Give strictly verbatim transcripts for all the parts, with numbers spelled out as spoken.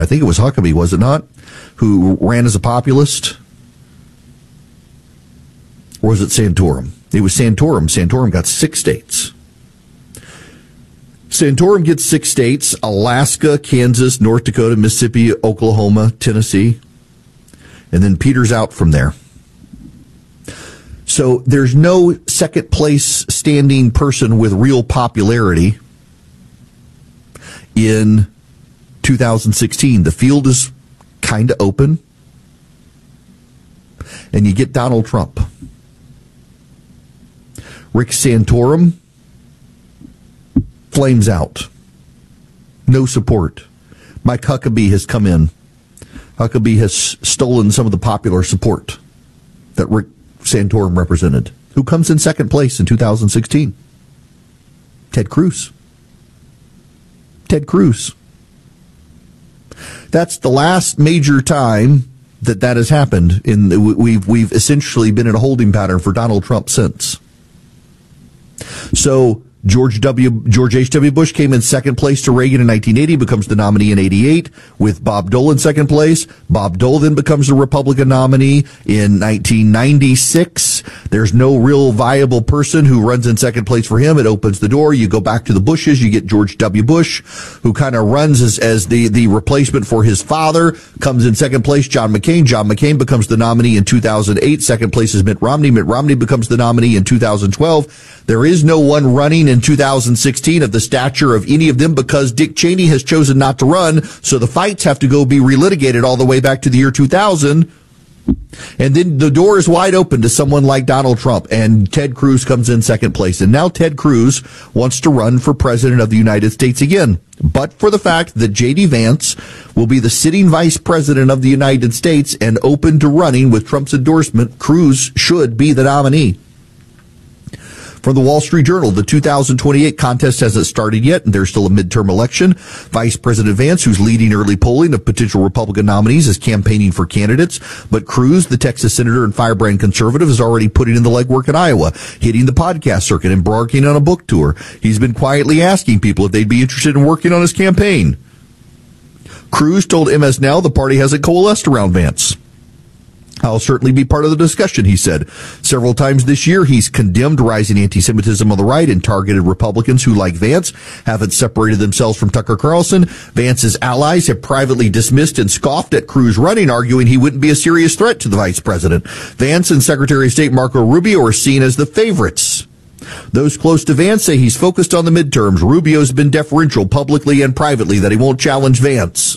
I think it was Huckabee, was it not, who ran as a populist? Or was it Santorum? It was Santorum. Santorum got six states. Santorum gets six states: Alaska, Kansas, North Dakota, Mississippi, Oklahoma, Tennessee. And then Peter's out from there. So there's no second place standing person with real popularity in two thousand sixteen. The field is kind of open. And you get Donald Trump. Rick Santorum flames out. No support. Mike Huckabee has come in. Huckabee has stolen some of the popular support that Rick Santorum represented. Who comes in second place in two thousand sixteen? Ted Cruz. Ted Cruz. That's the last major time that that has happened. In the, we've we've essentially been in a holding pattern for Donald Trump since. So George W. George H W. Bush came in second place to Reagan in nineteen eighty, becomes the nominee in eighty-eight, with Bob Dole in second place. Bob Dole then becomes the Republican nominee in nineteen ninety-six. There's no real viable person who runs in second place for him. It opens the door. You go back to the Bushes. You get George W. Bush, who kind of runs as, as the, the replacement for his father, comes in second place. John McCain. John McCain becomes the nominee in two thousand eight. Second place is Mitt Romney. Mitt Romney becomes the nominee in two thousand twelve. There is no one running in two thousand sixteen of the stature of any of them because Dick Cheney has chosen not to run, so the fights have to go be relitigated all the way back to the year two thousand. And then the door is wide open to someone like Donald Trump, and Ted Cruz comes in second place. And now Ted Cruz wants to run for president of the United States again. But for the fact that J D. Vance will be the sitting vice president of the United States and open to running with Trump's endorsement, Cruz should be the nominee. From the Wall Street Journal, the two thousand twenty-eight contest hasn't started yet, and there's still a midterm election. Vice President Vance, who's leading early polling of potential Republican nominees, is campaigning for candidates. But Cruz, the Texas senator and firebrand conservative, is already putting in the legwork in Iowa, hitting the podcast circuit, embarking on a book tour. He's been quietly asking people if they'd be interested in working on his campaign. Cruz told M S Now the party hasn't coalesced around Vance. I'll certainly be part of the discussion, he said. Several times this year, he's condemned rising anti-Semitism on the right and targeted Republicans who, like Vance, haven't separated themselves from Tucker Carlson. Vance's allies have privately dismissed and scoffed at Cruz running, arguing he wouldn't be a serious threat to the vice president. Vance and Secretary of State Marco Rubio are seen as the favorites. Those close to Vance say he's focused on the midterms. Rubio's been deferential publicly and privately that he won't challenge Vance.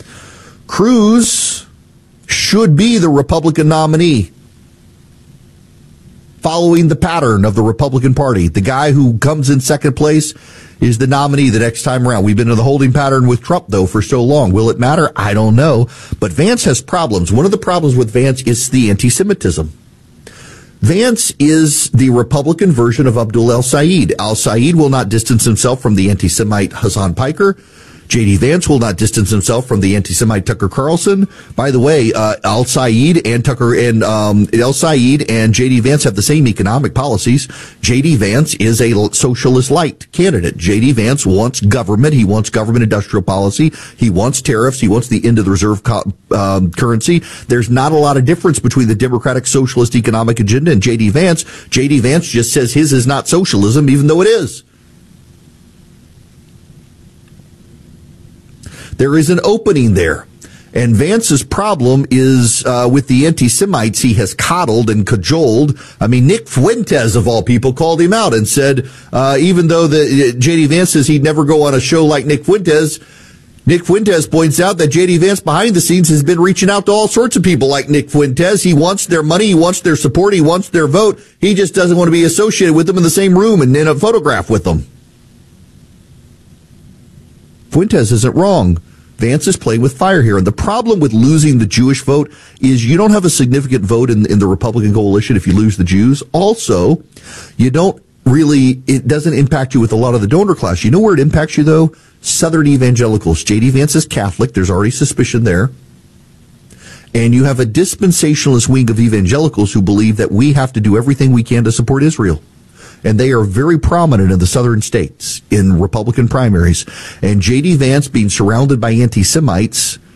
Cruz should be the Republican nominee, following the pattern of the Republican Party. The guy who comes in second place is the nominee the next time around. We've been in the holding pattern with Trump, though, for so long. Will it matter? I don't know. But Vance has problems. One of the problems with Vance is the anti-Semitism. Vance is the Republican version of Abdul El-Sayed. El-Sayed will not distance himself from the anti-Semite Hassan Piker. J D. Vance will not distance himself from the anti-Semite Tucker Carlson. By the way, uh, El-Sayed and Tucker and um, El-Sayed and J D. Vance have the same economic policies. J D. Vance is a socialist light candidate. J D. Vance wants government. He wants government industrial policy. He wants tariffs. He wants the end of the reserve co- um, currency. There's not a lot of difference between the Democratic socialist economic agenda and J D. Vance. J D. Vance just says his is not socialism, even though it is. There is an opening there. And Vance's problem is uh, with the anti-Semites he has coddled and cajoled. I mean, Nick Fuentes, of all people, called him out and said, uh, even though the uh, J D. Vance says he'd never go on a show like Nick Fuentes, Nick Fuentes points out that J D. Vance behind the scenes has been reaching out to all sorts of people like Nick Fuentes. He wants their money. He wants their support. He wants their vote. He just doesn't want to be associated with them in the same room and in a photograph with them. Fuentes isn't wrong. Vance is playing with fire here. And the problem with losing the Jewish vote is you don't have a significant vote in, in the Republican coalition if you lose the Jews. Also, you don't really, it doesn't impact you with a lot of the donor class. You know where it impacts you, though? Southern evangelicals. J D. Vance is Catholic. There's already suspicion there. And you have a dispensationalist wing of evangelicals who believe that we have to do everything we can to support Israel. and they are very prominent in the southern states in Republican primaries. And J D. Vance, being surrounded by anti-Semites,